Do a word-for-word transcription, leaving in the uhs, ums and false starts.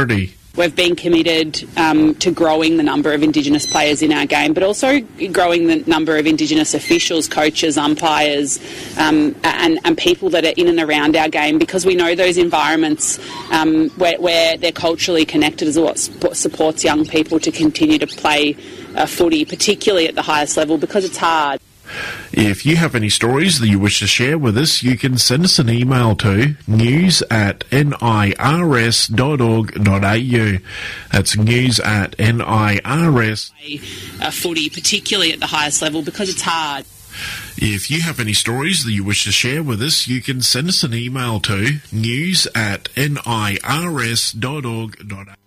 priority. We've been committed um, to growing the number of Indigenous players in our game, but also growing the number of Indigenous officials, coaches, umpires, um, and, and people that are in and around our game, because we know those environments um, where, where they're culturally connected is what supports young people to continue to play uh, footy, particularly at the highest level, because it's hard. If you have any stories that you wish to share with us, you can send us an email to news at nirs dot org dot a u. That's news at nirs. Uh, footy, particularly at the highest level, because it's hard. If you have any stories that you wish to share with us, you can send us an email to news at nirs dot org dot a u.